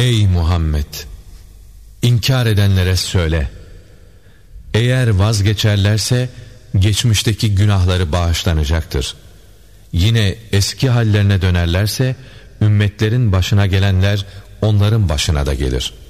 Ey Muhammed! İnkar edenlere söyle. Eğer vazgeçerlerse geçmişteki günahları bağışlanacaktır. Yine eski hallerine dönerlerse ümmetlerin başına gelenler onların başına da gelir.